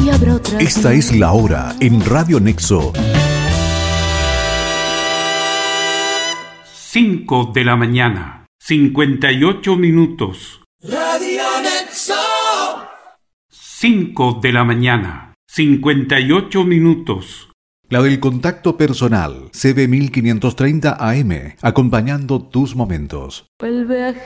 y habrá otra. Esta es la hora en Radio Nexo. 5 de la mañana, 58 minutos. Radio Nexo. 5 de la mañana, 58 minutos. La del contacto personal, CB 1530 AM, acompañando tus momentos. Vuelve a